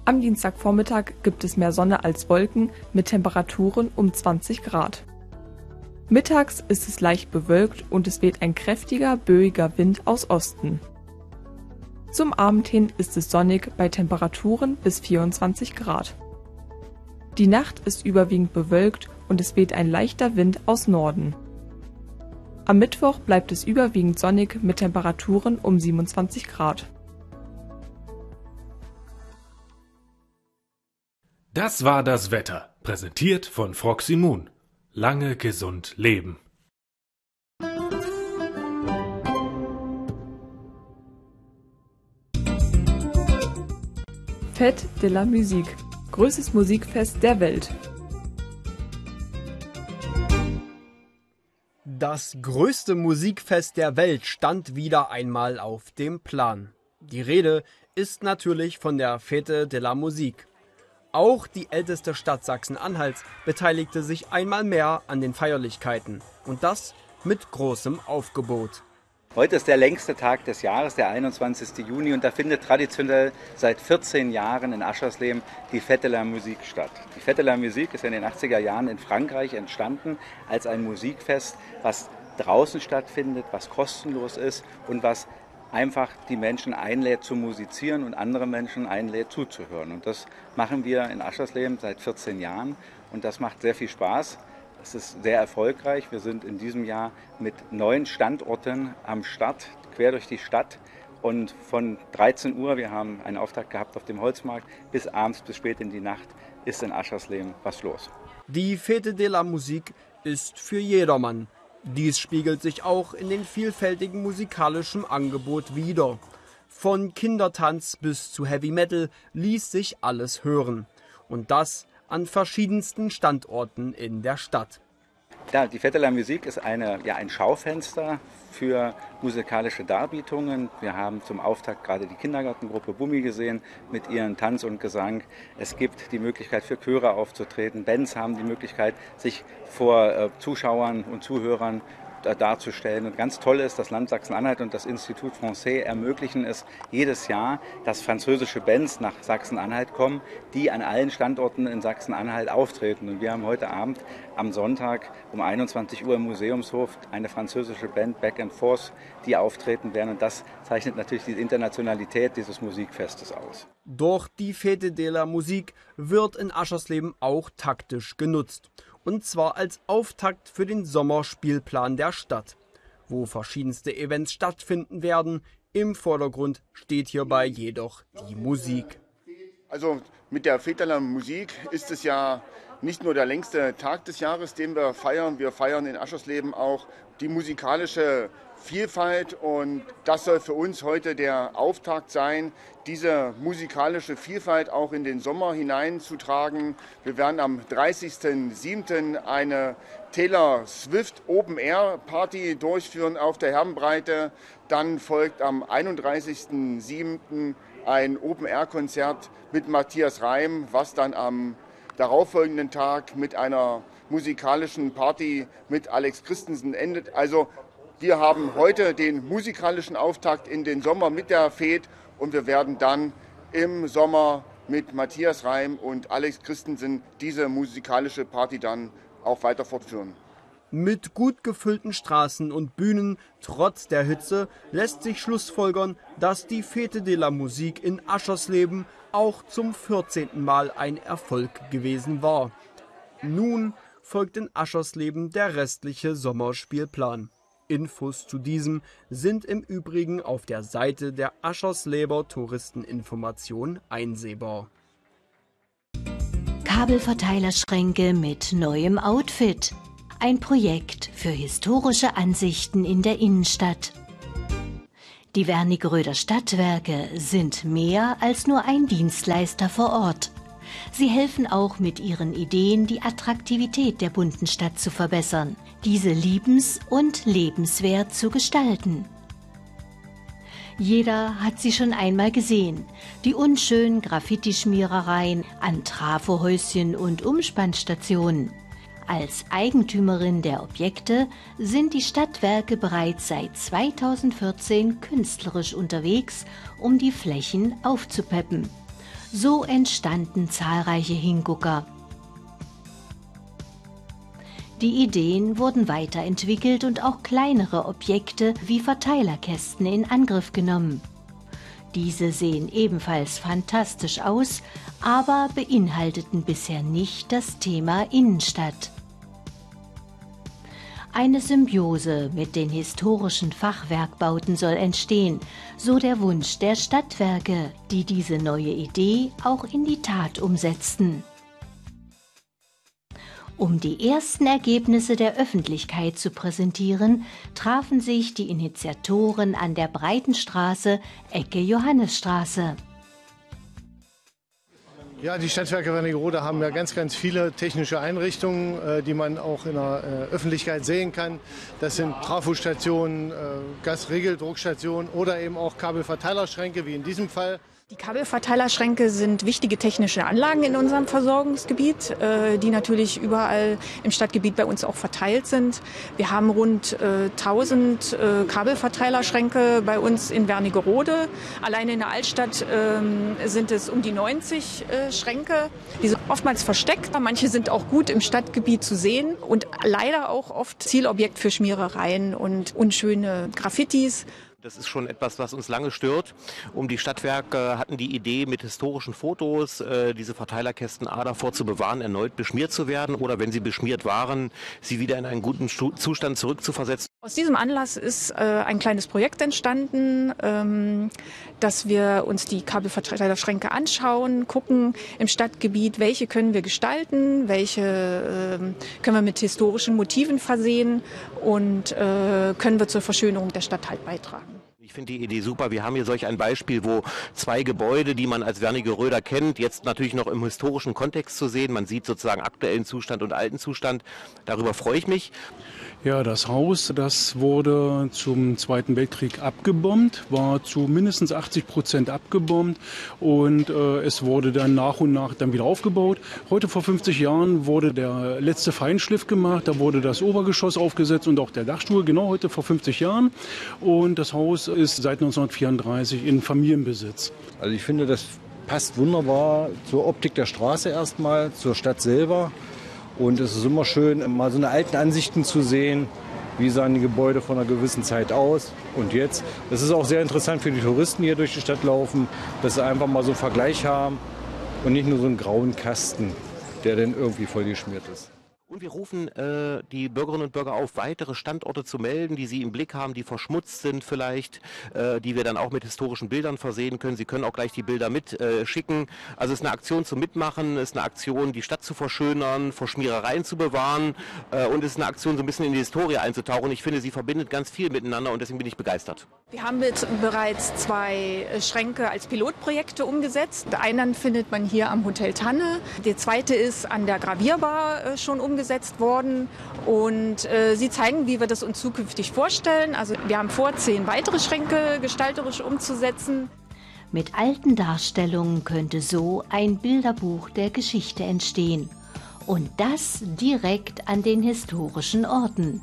Am Dienstagvormittag gibt es mehr Sonne als Wolken mit Temperaturen um 20 Grad. Mittags ist es leicht bewölkt und es weht ein kräftiger, böiger Wind aus Osten. Zum Abend hin ist es sonnig bei Temperaturen bis 24 Grad. Die Nacht ist überwiegend bewölkt und es weht ein leichter Wind aus Norden. Am Mittwoch bleibt es überwiegend sonnig mit Temperaturen um 27 Grad. Das war das Wetter, präsentiert von Froxy Moon. Lange gesund leben. Fête de la Musique, größtes Musikfest der Welt. Das größte Musikfest der Welt stand wieder einmal auf dem Plan. Die Rede ist natürlich von der Fête de la Musique. Auch die älteste Stadt Sachsen-Anhalts beteiligte sich einmal mehr an den Feierlichkeiten. Und das mit großem Aufgebot. Heute ist der längste Tag des Jahres, der 21. Juni, und da findet traditionell seit 14 Jahren in Aschersleben die Fête de la Musique statt. Die Fête de la Musique ist in den 80er Jahren in Frankreich entstanden als ein Musikfest, was draußen stattfindet, was kostenlos ist und was einfach die Menschen einlädt zu musizieren und andere Menschen einlädt zuzuhören. Und das machen wir in Aschersleben seit 14 Jahren und das macht sehr viel Spaß. Es ist sehr erfolgreich. Wir sind in diesem Jahr mit 9 Standorten am Start, quer durch die Stadt. Und von 13 Uhr, wir haben einen Auftakt gehabt auf dem Holzmarkt, bis abends, bis spät in die Nacht ist in Aschersleben was los. Die Fête de la Musique ist für jedermann. Dies spiegelt sich auch in den vielfältigen musikalischen Angebot wider. Von Kindertanz bis zu Heavy Metal ließ sich alles hören. Und das an verschiedensten Standorten in der Stadt. Ja, die Fête de la Musique ist ein Schaufenster für musikalische Darbietungen. Wir haben zum Auftakt gerade die Kindergartengruppe Bummi gesehen mit ihren Tanz und Gesang. Es gibt die Möglichkeit für Chöre aufzutreten. Bands haben die Möglichkeit, sich vor Zuschauern und Zuhörern darzustellen. Und ganz toll ist, das Land Sachsen-Anhalt und das Institut Français ermöglichen es jedes Jahr, dass französische Bands nach Sachsen-Anhalt kommen, die an allen Standorten in Sachsen-Anhalt auftreten. Und wir haben heute Abend am Sonntag um 21 Uhr im Museumshof eine französische Band, Back and Forth, die auftreten werden. Und das zeichnet natürlich die Internationalität dieses Musikfestes aus. Doch die Fête de la Musique wird in Aschersleben auch taktisch genutzt. Und zwar als Auftakt für den Sommerspielplan der Stadt, wo verschiedenste Events stattfinden werden. Im Vordergrund steht hierbei jedoch die Musik. Also mit der Fête de la Musique ist es ja nicht nur der längste Tag des Jahres, den wir feiern. Wir feiern in Aschersleben auch die musikalische Vielfalt und das soll für uns heute der Auftakt sein, diese musikalische Vielfalt auch in den Sommer hineinzutragen. Wir werden am 30.07. eine Taylor Swift Open Air Party durchführen auf der Herrenbreite. Dann folgt am 31.07. ein Open Air Konzert mit Matthias Reim, was dann am darauffolgenden Tag mit einer musikalischen Party mit Alex Christensen endet. Also wir haben heute den musikalischen Auftakt in den Sommer mit der Fête und wir werden dann im Sommer mit Matthias Reim und Alex Christensen diese musikalische Party dann auch weiter fortführen. Mit gut gefüllten Straßen und Bühnen trotz der Hitze lässt sich schlussfolgern, dass die Fête de la Musique in Aschersleben auch zum 14. Mal ein Erfolg gewesen war. Nun folgt in Aschersleben der restliche Sommerspielplan. Infos zu diesem sind im Übrigen auf der Seite der Aschersleber Touristeninformation einsehbar. Kabelverteilerschränke mit neuem Outfit. Ein Projekt für historische Ansichten in der Innenstadt. Die Wernigeröder Stadtwerke sind mehr als nur ein Dienstleister vor Ort. Sie helfen auch mit ihren Ideen, die Attraktivität der bunten Stadt zu verbessern, diese liebens- und lebenswert zu gestalten. Jeder hat sie schon einmal gesehen, die unschönen Graffiti-Schmierereien an Trafohäuschen und Umspannstationen. Als Eigentümerin der Objekte sind die Stadtwerke bereits seit 2014 künstlerisch unterwegs, um die Flächen aufzupeppen. So entstanden zahlreiche Hingucker. Die Ideen wurden weiterentwickelt und auch kleinere Objekte wie Verteilerkästen in Angriff genommen. Diese sehen ebenfalls fantastisch aus, aber beinhalteten bisher nicht das Thema Innenstadt. Eine Symbiose mit den historischen Fachwerkbauten soll entstehen, so der Wunsch der Stadtwerke, die diese neue Idee auch in die Tat umsetzten. Um die ersten Ergebnisse der Öffentlichkeit zu präsentieren, trafen sich die Initiatoren an der Breitenstraße, Ecke Johannisstraße. Ja, die Stadtwerke Wernigerode haben ja ganz viele technische Einrichtungen, die man auch in der Öffentlichkeit sehen kann. Das sind Trafostationen, Gasregeldruckstationen oder eben auch Kabelverteilerschränke, wie in diesem Fall. Die Kabelverteilerschränke sind wichtige technische Anlagen in unserem Versorgungsgebiet, die natürlich überall im Stadtgebiet bei uns auch verteilt sind. Wir haben rund 1000 Kabelverteilerschränke bei uns in Wernigerode. Alleine in der Altstadt sind es um die 90 Schränke. Die sind oftmals versteckt. Manche sind auch gut im Stadtgebiet zu sehen und leider auch oft Zielobjekt für Schmierereien und unschöne Graffitis. Das ist schon etwas, was uns lange stört. Die Stadtwerke hatten die Idee, mit historischen Fotos diese Verteilerkästen davor zu bewahren, erneut beschmiert zu werden oder, wenn sie beschmiert waren, sie wieder in einen guten Zustand zurückzuversetzen. Aus diesem Anlass ist ein kleines Projekt entstanden, dass wir uns die Kabelverteilerschränke anschauen, gucken im Stadtgebiet, welche können wir gestalten, welche können wir mit historischen Motiven versehen und können wir zur Verschönerung der Stadt halt beitragen. Ich finde die Idee super. Wir haben hier solch ein Beispiel, wo zwei Gebäude, die man als Wernigeröder kennt, jetzt natürlich noch im historischen Kontext zu sehen. Man sieht sozusagen aktuellen Zustand und alten Zustand. Darüber freue ich mich. Ja, das Haus, das wurde zum Zweiten Weltkrieg abgebombt, war zu mindestens 80% abgebombt und es wurde dann nach und nach dann wieder aufgebaut. Heute vor 50 Jahren wurde der letzte Feinschliff gemacht, da wurde das Obergeschoss aufgesetzt und auch der Dachstuhl, genau heute vor 50 Jahren. Und das Haus ist seit 1934 in Familienbesitz. Also ich finde, das passt wunderbar zur Optik der Straße erstmal, zur Stadt selber. Und es ist immer schön, mal so eine alten Ansichten zu sehen, wie sahen die Gebäude von einer gewissen Zeit aus und jetzt. Das ist auch sehr interessant für die Touristen, die hier durch die Stadt laufen, dass sie einfach mal so einen Vergleich haben und nicht nur so einen grauen Kasten, der dann irgendwie vollgeschmiert ist. Und wir rufen die Bürgerinnen und Bürger auf, weitere Standorte zu melden, die sie im Blick haben, die verschmutzt sind vielleicht, die wir dann auch mit historischen Bildern versehen können. Sie können auch gleich die Bilder mitschicken. Also es ist eine Aktion zum Mitmachen, es ist eine Aktion, die Stadt zu verschönern, vor Schmierereien zu bewahren und es ist eine Aktion, so ein bisschen in die Historie einzutauchen. Ich finde, sie verbindet ganz viel miteinander und deswegen bin ich begeistert. Wir haben jetzt bereits 2 Schränke als Pilotprojekte umgesetzt. Einen findet man hier am Hotel Tanne. Der zweite ist an der Gravierbar schon umgesetzt worden und sie zeigen, wie wir das uns zukünftig vorstellen. Also wir haben vor, 10 weitere Schränke gestalterisch umzusetzen. Mit alten Darstellungen könnte so ein Bilderbuch der Geschichte entstehen. Und das direkt an den historischen Orten.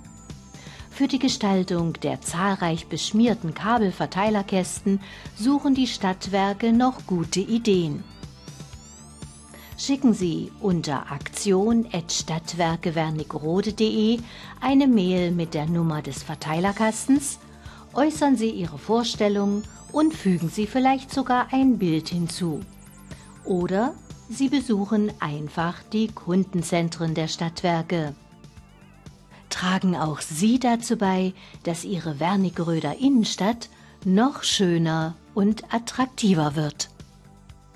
Für die Gestaltung der zahlreich beschmierten Kabelverteilerkästen suchen die Stadtwerke noch gute Ideen. Schicken Sie unter aktion@stadtwerkewernigerode.de eine Mail mit der Nummer des Verteilerkastens, äußern Sie Ihre Vorstellung und fügen Sie vielleicht sogar ein Bild hinzu. Oder Sie besuchen einfach die Kundenzentren der Stadtwerke. Tragen auch Sie dazu bei, dass Ihre Wernigeröder Innenstadt noch schöner und attraktiver wird.